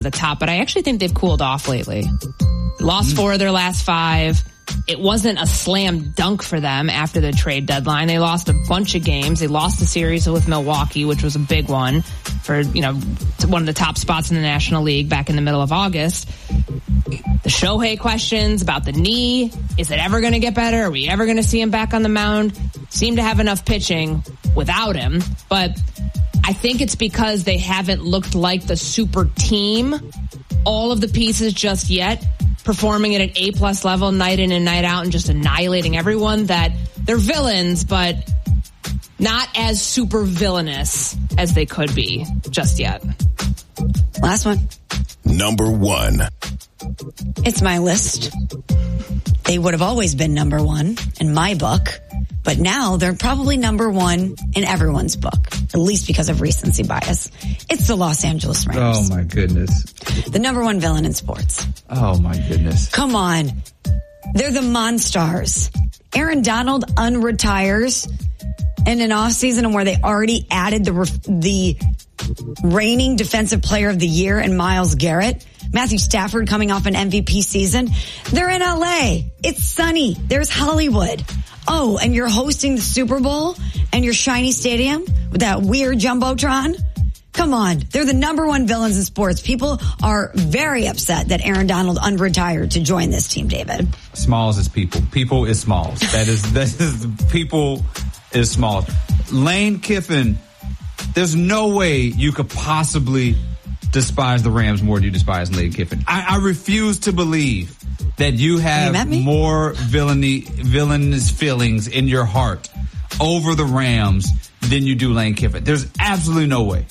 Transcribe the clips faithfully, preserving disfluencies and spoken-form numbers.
the top, but I actually think they've cooled off lately. Lost four of their last five. It wasn't a slam dunk for them after the trade deadline. They lost a bunch of games. They lost the series with Milwaukee, which was a big one for, you know, one of the top spots in the National League back in the middle of August. The Shohei questions about the knee. Is it ever going to get better? Are we ever going to see him back on the mound? Seem to have enough pitching without him, but I think it's because they haven't looked like the super team, all of the pieces just yet, performing at an A-plus level night in and night out and just annihilating everyone, that they're villains, but not as super villainous as they could be just yet. Last one. Number one. It's my list. They would have always been number one in my book, but now they're probably number one in everyone's book, at least because of recency bias. It's the Los Angeles Rams. Oh, my goodness. The number one villain in sports. Oh, my goodness. Come on. They're the Monstars. Aaron Donald unretires in an offseason where they already added the the reigning defensive player of the year in Myles Garrett. Matthew Stafford coming off an M V P season. They're in L A. It's sunny. There's Hollywood. Oh, and you're hosting the Super Bowl and your shiny stadium with that weird Jumbotron? Come on. They're the number one villains in sports. People are very upset that Aaron Donald unretired to join this team, David. Smalls is people. People is Smalls. That is, that is, people is Smalls. Lane Kiffin, there's no way you could possibly despise the Rams more than you despise Lane Kiffin. I, I refuse to believe that you have you more villainy, villainous feelings in your heart over the Rams than you do Lane Kiffin. There's absolutely no way.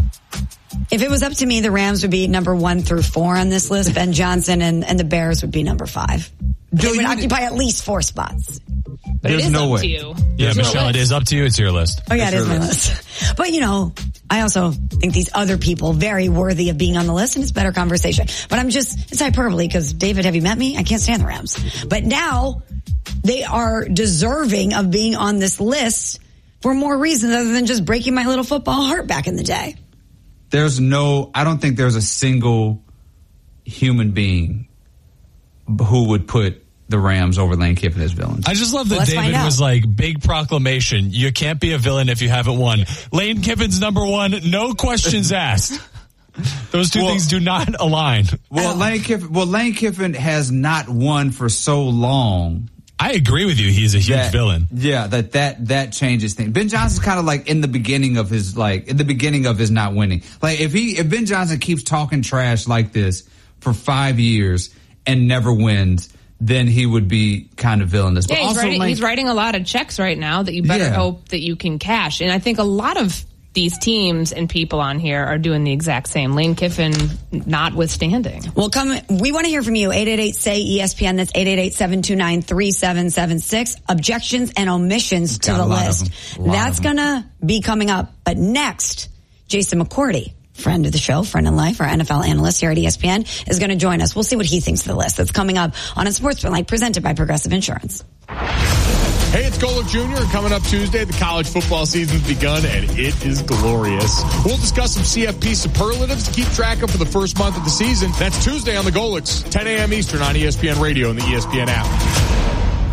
If it was up to me, the Rams would be number one through four on this list. Ben Johnson and, and the Bears would be number five. They would occupy at least four spots. But There's it is no up way. to you. Yeah, Michelle, it is up to you. It's your list. Oh, yeah, It's it is your my list. list. But, you know, I also think these other people very worthy of being on the list, and it's better conversation. But I'm just, it's hyperbole because, David, have you met me? I can't stand the Rams. But now they are deserving of being on this list for more reasons other than just breaking my little football heart back in the day. There's no, I don't think there's a single human being who would put the Rams over Lane Kiffin as villains. I just love that Well, let's find David out. was like, big proclamation. You can't be a villain if you haven't won. Lane Kiffin's number one, no questions asked. Those two Well- things do not align. Well, Lane Kiffin, well, Lane Kiffin has not won for so long. I agree with you. He's a huge that- villain. Yeah, that, that, that changes things. Ben Johnson's kind of like in the beginning of his, like, in the beginning of his not winning. Like, if he, if Ben Johnson keeps talking trash like this for five years and never wins, then he would be kind of villainous. Yeah, But he's, also, writing, like, he's writing a lot of checks right now that you better Yeah. hope that you can cash. And I think a lot of these teams and people on here are doing the exact same. Lane Kiffin notwithstanding. Well, come, we want to hear from you. eight eight eight, S A Y, E S P N. That's eight eight eight, seven two nine, three seven seven six. Objections and omissions to Got a the lot of list. them. A lot That's of them. going to be coming up. But next, Jason McCourty, friend of the show, friend in life, our N F L analyst here at E S P N, is going to join us. We'll see what he thinks of the list that's coming up on a Sports Spotlight presented by Progressive Insurance. Hey, it's Golick Junior Coming up Tuesday, the college football season's begun, and it is glorious. We'll discuss some C F P superlatives to keep track of for the first month of the season. That's Tuesday on the Golicks, ten a.m. Eastern on E S P N Radio and the E S P N app.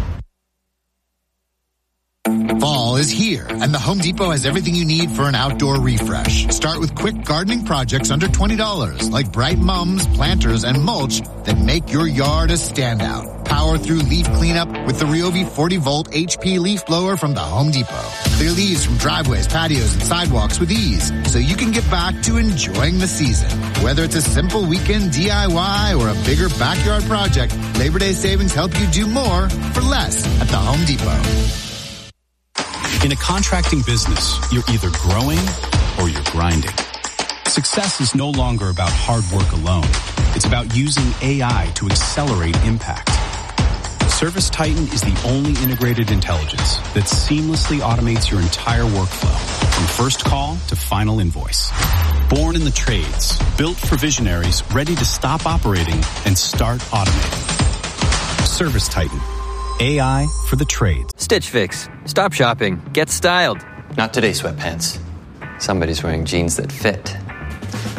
Fall is here, and the Home Depot has everything you need for an outdoor refresh. Start with quick gardening projects under twenty dollars, like bright mums, planters, and mulch that make your yard a standout. Power through leaf cleanup with the Ryobi forty volt H P leaf blower from the Home Depot. Clear leaves from driveways, patios, and sidewalks with ease, so you can get back to enjoying the season. Whether it's a simple weekend D I Y or a bigger backyard project, Labor Day savings help you do more for less at the Home Depot. In a contracting business, you're either growing or you're grinding. Success is no longer about hard work alone. It's about using A I to accelerate impact. ServiceTitan is the only integrated intelligence that seamlessly automates your entire workflow, from first call to final invoice. Born in the trades, built for visionaries ready to stop operating and start automating. ServiceTitan. A I for the trades. Stitch Fix. Stop shopping. Get styled. Not today, sweatpants. Somebody's wearing jeans that fit.